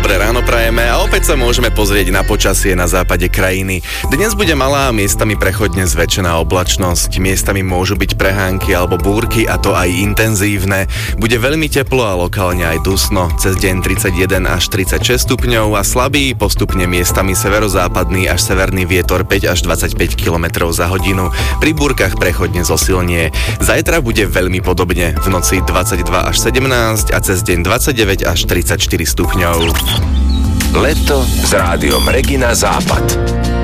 Dobré ráno prajeme a opäť sa môžeme pozrieť na počasie na západe krajiny. Dnes bude malá a miestami prechodne zväčšená oblačnosť. Miestami môžu byť prehánky alebo búrky a to aj intenzívne. Bude veľmi teplo a lokálne aj dusno. Cez deň 31 až 36 stupňov a slabý, postupne miestami severozápadný až severný vietor 5 až 25 km za hodinu. Pri búrkach prechodne zosilnie. Zajtra bude veľmi podobne. V noci 22 až 17 a cez deň 29 až 34 stupňov. Leto s rádiom Regina Západ.